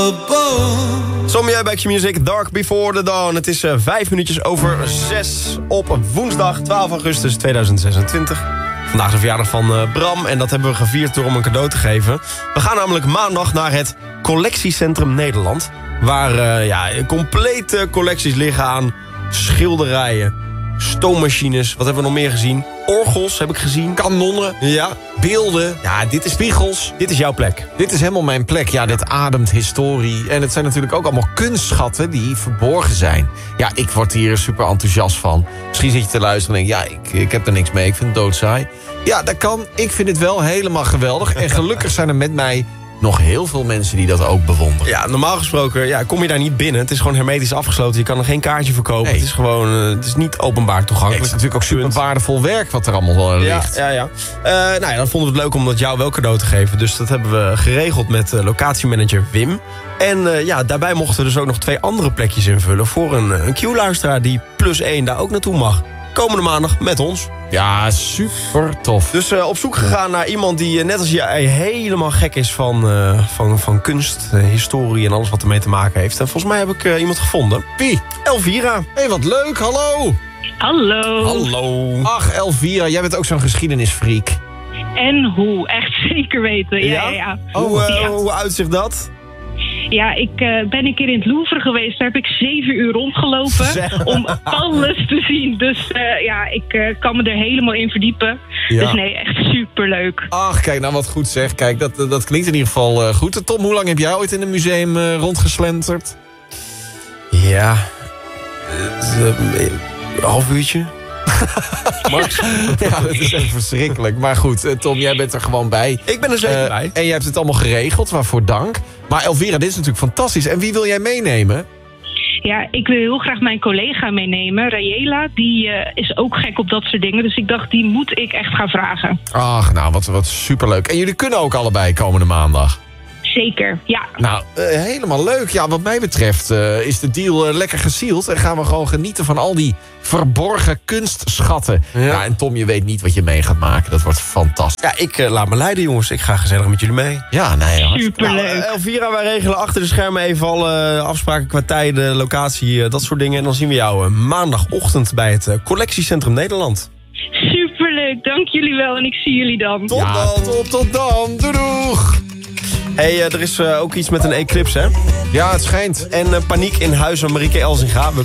Sommier bij Q-Music, Dark Before the Dawn. Het is 5 minuutjes over 6 op woensdag 12 augustus 2026. Vandaag de verjaardag van Bram en dat hebben we gevierd door hem een cadeau te geven. We gaan namelijk maandag naar het Collectiecentrum Nederland. Waar complete collecties liggen aan schilderijen, stoommachines. Wat hebben we nog meer gezien? Orgels heb ik gezien. Kanonnen. Ja. Beelden. Ja, dit is spiegels. Dit is jouw plek. Dit is helemaal mijn plek. Ja, dit ademt historie. En het zijn natuurlijk ook allemaal kunstschatten die verborgen zijn. Ja, ik word hier super enthousiast van. Misschien zit je te luisteren en denk ik heb er niks mee. Ik vind het doodsaai. Ja, dat kan. Ik vind het wel helemaal geweldig. En gelukkig zijn er met mij nog heel veel mensen die dat ook bewonderen. Ja, normaal gesproken kom je daar niet binnen. Het is gewoon hermetisch afgesloten. Je kan er geen kaartje voor kopen. Nee. Het is niet openbaar toegankelijk. Het is natuurlijk ook super waardevol werk wat er allemaal ligt. Ja. Dan vonden we het leuk om dat jou wel cadeau te geven. Dus dat hebben we geregeld met locatiemanager Wim. En daarbij mochten we dus ook nog 2 andere plekjes invullen voor een Q-luisteraar die +1 daar ook naartoe mag. Komende maandag met ons. Ja, super tof. Dus op zoek gegaan naar iemand die net als jij helemaal gek is van kunst, historie en alles wat ermee te maken heeft. En volgens mij heb ik iemand gevonden. Wie? Elvira. Hé, wat leuk, hallo. Hallo. Ach, Elvira, jij bent ook zo'n geschiedenisfreak. En hoe? Echt zeker weten. Ja. Hoe uitzicht dat? Ja, ik ben een keer in het Louvre geweest. Daar heb ik 7 uur rondgelopen om alles te zien. Dus ik kan me er helemaal in verdiepen. Ja. Dus nee, echt superleuk. Ach, kijk, nou wat goed zeg. Kijk, dat klinkt in ieder geval goed. Tom, hoe lang heb jij ooit in een museum rondgeslenterd? Ja, een half uurtje. Max? Ja, dat is echt verschrikkelijk. Maar goed, Tom, jij bent er gewoon bij. Ik ben er zeker bij. En jij hebt het allemaal geregeld, waarvoor dank. Maar Elvira, dit is natuurlijk fantastisch. En wie wil jij meenemen? Ja, ik wil heel graag mijn collega meenemen, Rayela. Die is ook gek op dat soort dingen. Dus ik dacht, die moet ik echt gaan vragen. Ach, nou, wat superleuk. En jullie kunnen ook allebei komende maandag. Zeker, ja. Nou, helemaal leuk. Ja, wat mij betreft is de deal lekker gesield. En gaan we gewoon genieten van al die verborgen kunstschatten. Ja, en Tom, je weet niet wat je mee gaat maken. Dat wordt fantastisch. Ja, ik laat me leiden, jongens. Ik ga gezellig met jullie mee. Ja, nee, superleuk. Nou, Elvira, wij regelen achter de schermen even alle afspraken qua tijden, locatie, dat soort dingen. En dan zien we jou maandagochtend bij het Collectiecentrum Nederland. Superleuk, dank jullie wel. En ik zie jullie dan. Tot dan. Doeg. Hey, er is ook iets met een eclipse, hè? Ja, het schijnt. En paniek in huis van Marieke Elzinga.